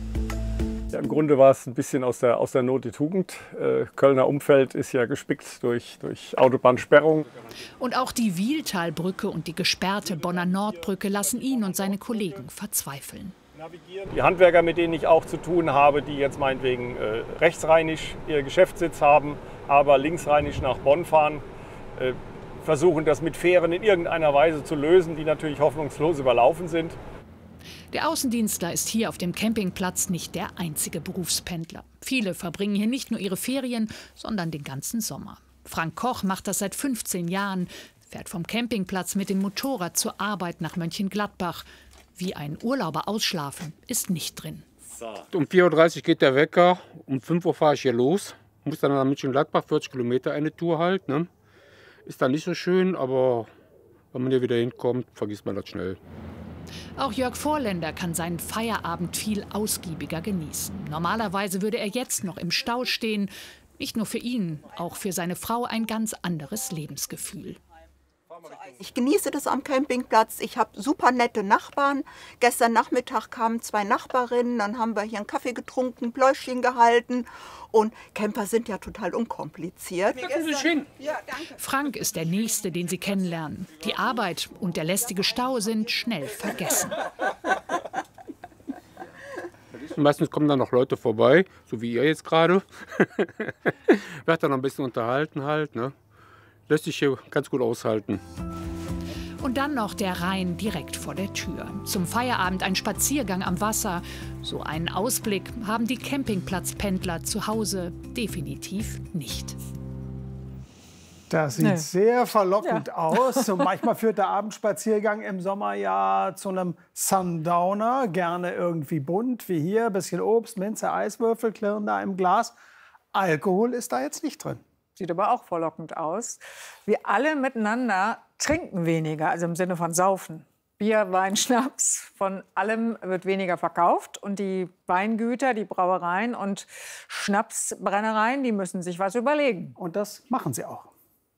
Ja, im Grunde war es ein bisschen aus der, aus der Not die Tugend. Äh, Kölner Umfeld ist ja gespickt durch, durch Autobahnsperrung. Und auch die Wieltalbrücke und die gesperrte Bonner Nordbrücke lassen ihn und seine Kollegen verzweifeln. Die Handwerker, mit denen ich auch zu tun habe, die jetzt meinetwegen äh, rechtsrheinisch ihr Geschäftssitz haben, aber linksrheinisch nach Bonn fahren, äh, versuchen das mit Fähren in irgendeiner Weise zu lösen, die natürlich hoffnungslos überlaufen sind. Der Außendienstler ist hier auf dem Campingplatz nicht der einzige Berufspendler. Viele verbringen hier nicht nur ihre Ferien, sondern den ganzen Sommer. Frank Koch macht das seit fünfzehn Jahren, fährt vom Campingplatz mit dem Motorrad zur Arbeit nach Mönchengladbach. Wie ein Urlauber ausschlafen, ist nicht drin. Um vier Uhr dreißig geht der Wecker, um fünf Uhr fahre ich hier los. Muss dann nach Mönchengladbach, vierzig Kilometer eine Tour halt. Ne? Ist dann nicht so schön, aber wenn man hier wieder hinkommt, vergisst man das schnell. Auch Jörg Vorländer kann seinen Feierabend viel ausgiebiger genießen. Normalerweise würde er jetzt noch im Stau stehen. Nicht nur für ihn, auch für seine Frau ein ganz anderes Lebensgefühl. Ich genieße das am Campingplatz. Ich habe super nette Nachbarn. Gestern Nachmittag kamen zwei Nachbarinnen, dann haben wir hier einen Kaffee getrunken, Pläuschchen gehalten. Und Camper sind ja total unkompliziert. Frank ist der Nächste, den Sie kennenlernen. Die Arbeit und der lästige Stau sind schnell vergessen. Meistens kommen dann noch Leute vorbei, so wie ihr jetzt gerade. Wird dann ein bisschen unterhalten halt, ne? Lässt sich hier ganz gut aushalten. Und dann noch der Rhein direkt vor der Tür. Zum Feierabend ein Spaziergang am Wasser. So einen Ausblick haben die Campingplatzpendler zu Hause definitiv nicht. Das sieht nee. sehr verlockend ja. aus. Und manchmal führt der Abendspaziergang im Sommer ja zu einem Sundowner. Gerne irgendwie bunt, wie hier. Bisschen Obst, Minze, Eiswürfel klirren da im Glas. Alkohol ist da jetzt nicht drin. Sieht aber auch verlockend aus. Wir alle miteinander trinken weniger, also im Sinne von saufen. Bier, Wein, Schnaps, von allem wird weniger verkauft. Und die Weingüter, die Brauereien und Schnapsbrennereien, die müssen sich was überlegen. Und das machen sie auch.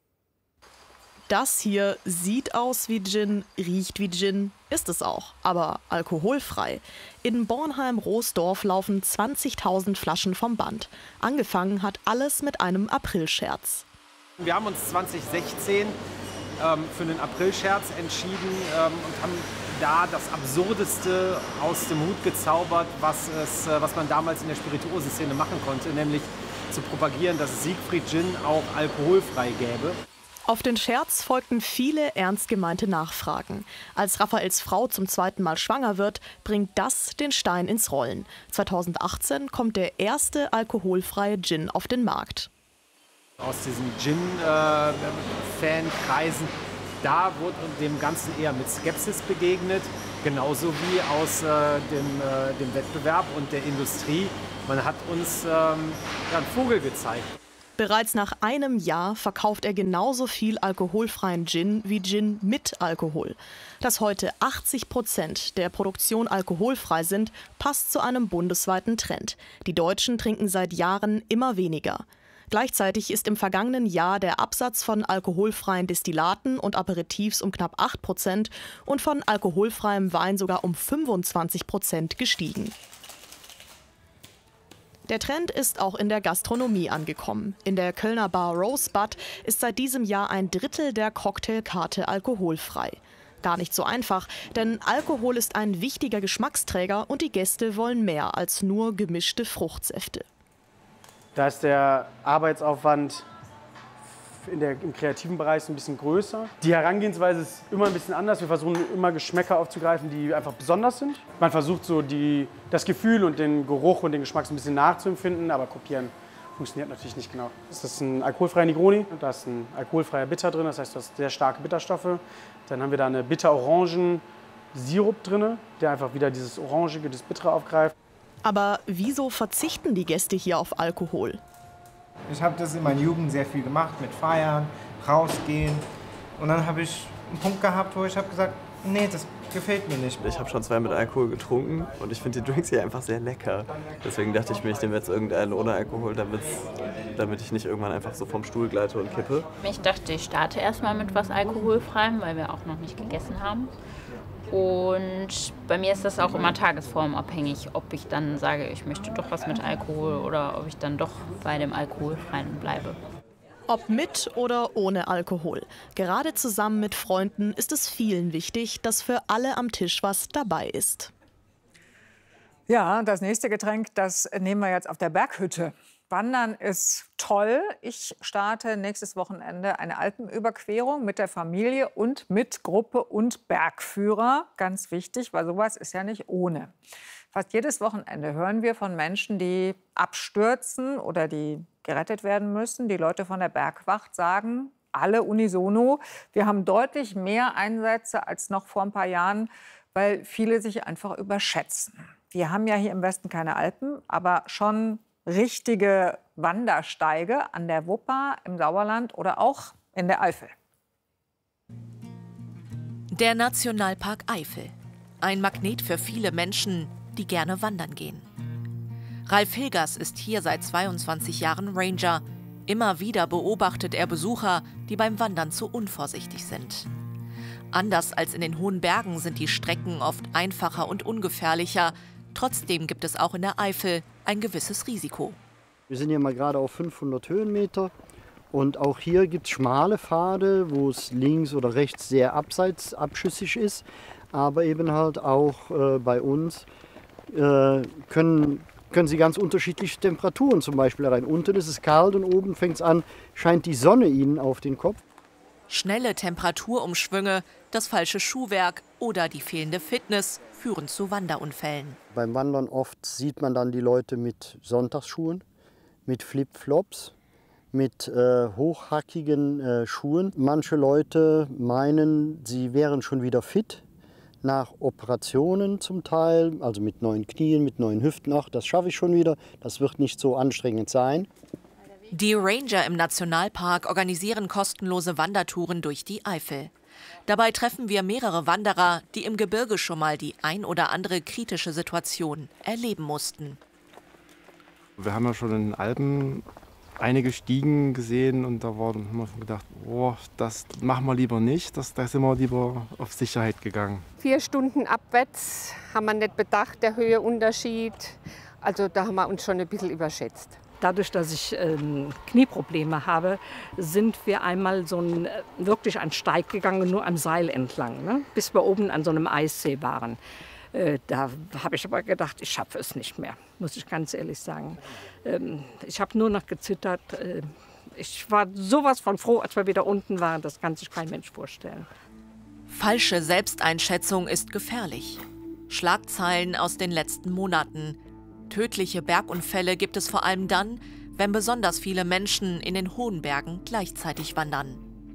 Das hier sieht aus wie Gin, riecht wie Gin, ist es auch, aber alkoholfrei. In Bornheim-Roßdorf laufen zwanzigtausend Flaschen vom Band. Angefangen hat alles mit einem Aprilscherz. Wir haben uns zwanzig sechzehn ähm, für einen Aprilscherz entschieden ähm, und haben da das Absurdeste aus dem Hut gezaubert, was, es, äh, was man damals in der Spirituosenszene machen konnte, nämlich zu propagieren, dass es Siegfried Gin auch alkoholfrei gäbe. Auf den Scherz folgten viele ernst gemeinte Nachfragen. Als Raphaels Frau zum zweiten Mal schwanger wird, bringt das den Stein ins Rollen. zweitausendachtzehn kommt der erste alkoholfreie Gin auf den Markt. Aus diesen Gin-Fankreisen, äh, da wurde dem Ganzen eher mit Skepsis begegnet. Genauso wie aus äh, dem, äh, dem Wettbewerb und der Industrie. Man hat uns ähm, ja, einen Vogel gezeigt. Bereits nach einem Jahr verkauft er genauso viel alkoholfreien Gin wie Gin mit Alkohol. Dass heute achtzig Prozent der Produktion alkoholfrei sind, passt zu einem bundesweiten Trend. Die Deutschen trinken seit Jahren immer weniger. Gleichzeitig ist im vergangenen Jahr der Absatz von alkoholfreien Destillaten und Aperitifs um knapp acht Prozent und von alkoholfreiem Wein sogar um fünfundzwanzig Prozent gestiegen. Der Trend ist auch in der Gastronomie angekommen. In der Kölner Bar Rosebud ist seit diesem Jahr ein Drittel der Cocktailkarte alkoholfrei. Gar nicht so einfach, denn Alkohol ist ein wichtiger Geschmacksträger und die Gäste wollen mehr als nur gemischte Fruchtsäfte. Da ist der Arbeitsaufwand in der, im kreativen Bereich ein bisschen größer. Die Herangehensweise ist immer ein bisschen anders. Wir versuchen immer Geschmäcker aufzugreifen, die einfach besonders sind. Man versucht so die, das Gefühl und den Geruch und den Geschmack so ein bisschen nachzuempfinden, aber kopieren funktioniert natürlich nicht genau. Das ist ein alkoholfreier Negroni, da ist ein alkoholfreier Bitter drin, das heißt, du hast sehr starke Bitterstoffe. Dann haben wir da eine Bitter-Orangen-Sirup drin, der einfach wieder dieses Orangige, das Bittere aufgreift. Aber wieso verzichten die Gäste hier auf Alkohol? Ich habe das in meiner Jugend sehr viel gemacht, mit Feiern, rausgehen. Und dann habe ich einen Punkt gehabt, wo ich habe gesagt, nee, das gefällt mir nicht. Ich habe schon zwei mit Alkohol getrunken und ich finde die Drinks hier einfach sehr lecker. Deswegen dachte ich mir, ich nehme jetzt irgendeinen ohne Alkohol, damit, damit ich nicht irgendwann einfach so vom Stuhl gleite und kippe. Ich dachte, ich starte erstmal mit was Alkoholfreiem, weil wir auch noch nicht gegessen haben. Und bei mir ist das auch immer tagesformabhängig, ob ich dann sage, ich möchte doch was mit Alkohol oder ob ich dann doch bei dem Alkoholfreien bleibe. Ob mit oder ohne Alkohol. Gerade zusammen mit Freunden ist es vielen wichtig, dass für alle am Tisch was dabei ist. Ja, das nächste Getränk, das nehmen wir jetzt auf der Berghütte. Wandern ist toll. Ich starte nächstes Wochenende eine Alpenüberquerung mit der Familie und mit Gruppe und Bergführer. Ganz wichtig, weil sowas ist ja nicht ohne. Fast jedes Wochenende hören wir von Menschen, die abstürzen oder die gerettet werden müssen. Die Leute von der Bergwacht sagen, alle unisono, wir haben deutlich mehr Einsätze als noch vor ein paar Jahren, weil viele sich einfach überschätzen. Wir haben ja hier im Westen keine Alpen, aber schon richtige Wandersteige an der Wupper, im Sauerland oder auch in der Eifel. Der Nationalpark Eifel. Ein Magnet für viele Menschen, die gerne wandern gehen. Ralf Hilgers ist hier seit zweiundzwanzig Jahren Ranger. Immer wieder beobachtet er Besucher, die beim Wandern zu unvorsichtig sind. Anders als in den hohen Bergen sind die Strecken oft einfacher und ungefährlicher. Trotzdem gibt es auch in der Eifel ein gewisses Risiko. Wir sind hier mal gerade auf fünfhundert Höhenmeter und auch hier gibt es schmale Pfade, wo es links oder rechts sehr abseits abschüssig ist. Aber eben halt auch äh, bei uns äh, können, können Sie ganz unterschiedliche Temperaturen zum Beispiel erreichen. Unten ist es kalt und oben fängt es an, scheint die Sonne Ihnen auf den Kopf. Schnelle Temperaturumschwünge, das falsche Schuhwerk oder die fehlende Fitness führen zu Wanderunfällen. Beim Wandern oft sieht man dann die Leute mit Sonntagsschuhen, mit Flipflops, mit äh, hochhackigen äh, Schuhen. Manche Leute meinen, sie wären schon wieder fit nach Operationen zum Teil, also mit neuen Knien, mit neuen Hüften. Ach, das schaffe ich schon wieder, das wird nicht so anstrengend sein. Die Ranger im Nationalpark organisieren kostenlose Wandertouren durch die Eifel. Dabei treffen wir mehrere Wanderer, die im Gebirge schon mal die ein oder andere kritische Situation erleben mussten. Wir haben ja schon in den Alpen einige Stiegen gesehen und da war, haben wir gedacht, oh, das machen wir lieber nicht, das, da sind wir lieber auf Sicherheit gegangen. Vier Stunden abwärts haben wir nicht bedacht, der Höheunterschied. Also da haben wir uns schon ein bisschen überschätzt. Dadurch, dass ich ähm, Knieprobleme habe, sind wir einmal so ein, wirklich einen Steig gegangen, nur am Seil entlang, ne? Bis wir oben an so einem Eissee waren. Äh, da habe ich aber gedacht, ich schaffe es nicht mehr, muss ich ganz ehrlich sagen. Ähm, ich habe nur noch gezittert. Äh, ich war sowas von froh, als wir wieder unten waren. Das kann sich kein Mensch vorstellen. Falsche Selbsteinschätzung ist gefährlich. Schlagzeilen aus den letzten Monaten. Tödliche Bergunfälle gibt es vor allem dann, wenn besonders viele Menschen in den hohen Bergen gleichzeitig wandern.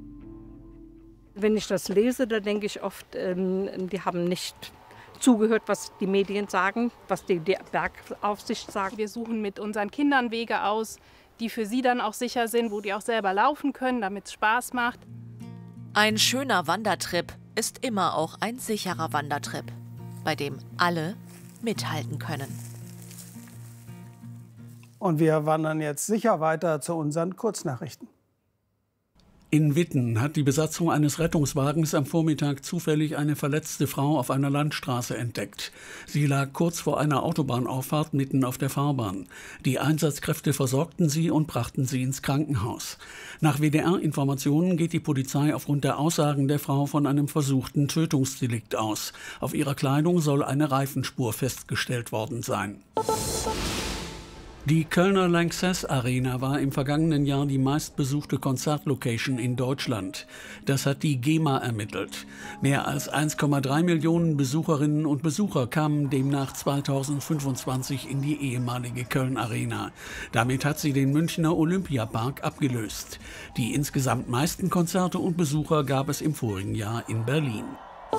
Wenn ich das lese, da denke ich oft, ähm, die haben nicht zugehört, was die Medien sagen, was die, die Bergaufsicht sagt. Wir suchen mit unseren Kindern Wege aus, die für sie dann auch sicher sind, wo die auch selber laufen können, damit es Spaß macht. Ein schöner Wandertrip ist immer auch ein sicherer Wandertrip, bei dem alle mithalten können. Und wir wandern jetzt sicher weiter zu unseren Kurznachrichten. In Witten hat die Besatzung eines Rettungswagens am Vormittag zufällig eine verletzte Frau auf einer Landstraße entdeckt. Sie lag kurz vor einer Autobahnauffahrt mitten auf der Fahrbahn. Die Einsatzkräfte versorgten sie und brachten sie ins Krankenhaus. Nach W D R-Informationen geht die Polizei aufgrund der Aussagen der Frau von einem versuchten Tötungsdelikt aus. Auf ihrer Kleidung soll eine Reifenspur festgestellt worden sein. Die Kölner Lanxess Arena war im vergangenen Jahr die meistbesuchte Konzertlocation in Deutschland. Das hat die GEMA ermittelt. Mehr als eins Komma drei Millionen Besucherinnen und Besucher kamen demnach zweitausendfünfundzwanzig in die ehemalige Köln Arena. Damit hat sie den Münchner Olympiapark abgelöst. Die insgesamt meisten Konzerte und Besucher gab es im vorigen Jahr in Berlin.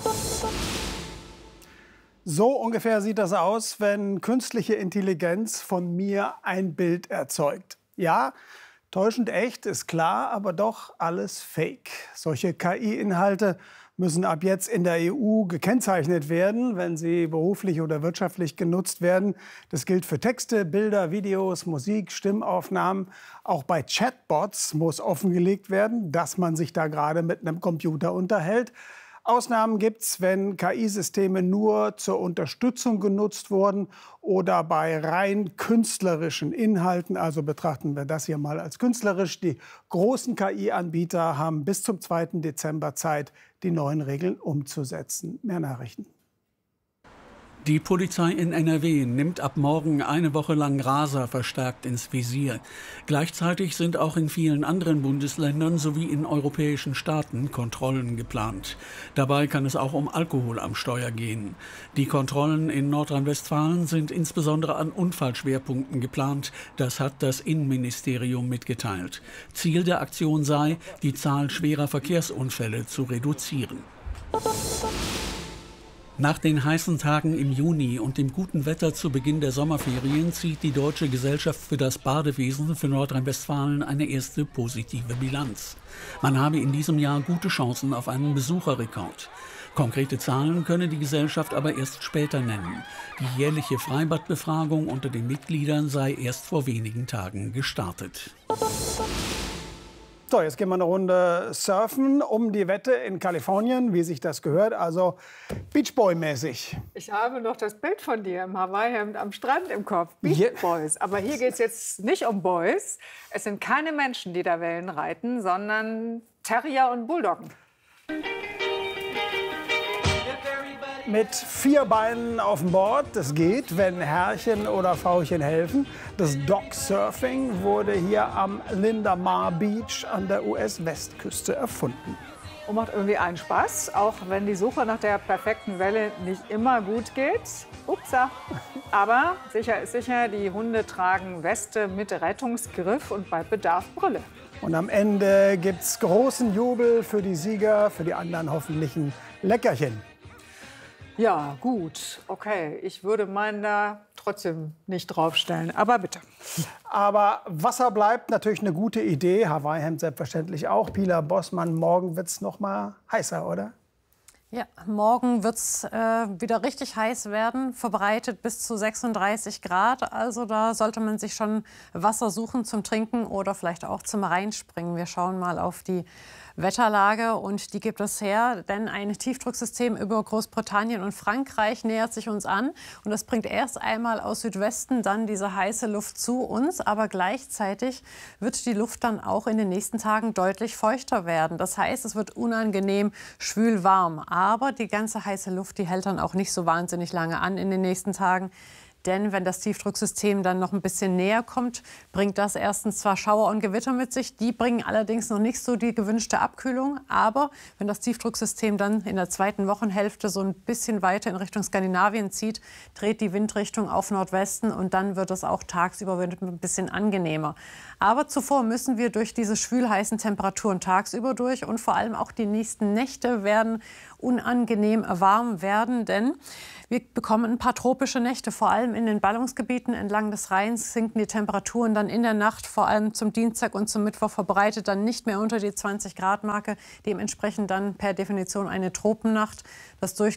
So ungefähr sieht das aus, wenn künstliche Intelligenz von mir ein Bild erzeugt. Ja, täuschend echt, ist klar, aber doch alles Fake. Solche K I-Inhalte müssen ab jetzt in der E U gekennzeichnet werden, wenn sie beruflich oder wirtschaftlich genutzt werden. Das gilt für Texte, Bilder, Videos, Musik, Stimmaufnahmen. Auch bei Chatbots muss offengelegt werden, dass man sich da gerade mit einem Computer unterhält. Ausnahmen gibt es, wenn K I-Systeme nur zur Unterstützung genutzt wurden oder bei rein künstlerischen Inhalten. Also betrachten wir das hier mal als künstlerisch. Die großen K I-Anbieter haben bis zum zweiten Dezember Zeit, die neuen Regeln umzusetzen. Mehr Nachrichten. Die Polizei in N R W nimmt ab morgen eine Woche lang Raser verstärkt ins Visier. Gleichzeitig sind auch in vielen anderen Bundesländern sowie in europäischen Staaten Kontrollen geplant. Dabei kann es auch um Alkohol am Steuer gehen. Die Kontrollen in Nordrhein-Westfalen sind insbesondere an Unfallschwerpunkten geplant. Das hat das Innenministerium mitgeteilt. Ziel der Aktion sei, die Zahl schwerer Verkehrsunfälle zu reduzieren. Nach den heißen Tagen im Juni und dem guten Wetter zu Beginn der Sommerferien zieht die Deutsche Gesellschaft für das Badewesen für Nordrhein-Westfalen eine erste positive Bilanz. Man habe in diesem Jahr gute Chancen auf einen Besucherrekord. Konkrete Zahlen könne die Gesellschaft aber erst später nennen. Die jährliche Freibadbefragung unter den Mitgliedern sei erst vor wenigen Tagen gestartet. So, jetzt gehen wir eine Runde surfen um die Wette in Kalifornien, wie sich das gehört, also Beach Boy-mäßig. Ich habe noch das Bild von dir im Hawaii-Hemd am Strand im Kopf. Beach Boys. Aber hier geht es jetzt nicht um Boys. Es sind keine Menschen, die da Wellen reiten, sondern Terrier und Bulldoggen. Mit vier Beinen auf dem Board, das geht, wenn Herrchen oder Frauchen helfen. Das Dog-Surfing wurde hier am Linda Mar Beach an der U S-Westküste erfunden. Und macht irgendwie einen Spaß, auch wenn die Suche nach der perfekten Welle nicht immer gut geht. Upsa. Aber sicher ist sicher, die Hunde tragen Weste mit Rettungsgriff und bei Bedarf Brille. Und am Ende gibt's großen Jubel für die Sieger, für die anderen hoffentlich ein Leckerchen. Ja, gut, okay. Ich würde meinen da trotzdem nicht draufstellen, aber bitte. Aber Wasser bleibt natürlich eine gute Idee. Hawaii-Hemd selbstverständlich auch. Pila Bossmann, morgen wird es noch mal heißer, oder? Ja, morgen wird es äh, wieder richtig heiß werden, verbreitet bis zu sechsunddreißig Grad. Also da sollte man sich schon Wasser suchen zum Trinken oder vielleicht auch zum Reinspringen. Wir schauen mal auf die Wetterlage und die gibt es her, denn ein Tiefdrucksystem über Großbritannien und Frankreich nähert sich uns an und das bringt erst einmal aus Südwesten dann diese heiße Luft zu uns, aber gleichzeitig wird die Luft dann auch in den nächsten Tagen deutlich feuchter werden. Das heißt, es wird unangenehm schwül warm, aber die ganze heiße Luft, die hält dann auch nicht so wahnsinnig lange an in den nächsten Tagen. Denn wenn das Tiefdrucksystem dann noch ein bisschen näher kommt, bringt das erstens zwar Schauer und Gewitter mit sich, die bringen allerdings noch nicht so die gewünschte Abkühlung. Aber wenn das Tiefdrucksystem dann in der zweiten Wochenhälfte so ein bisschen weiter in Richtung Skandinavien zieht, dreht die Windrichtung auf Nordwesten und dann wird es auch tagsüber ein bisschen angenehmer. Aber zuvor müssen wir durch diese schwülheißen Temperaturen tagsüber durch und vor allem auch die nächsten Nächte werden unangenehm warm werden, denn wir bekommen ein paar tropische Nächte, vor allem in den Ballungsgebieten entlang des Rheins sinken die Temperaturen dann in der Nacht, vor allem zum Dienstag und zum Mittwoch verbreitet dann nicht mehr unter die zwanzig Grad Marke, dementsprechend dann per Definition eine Tropennacht. Das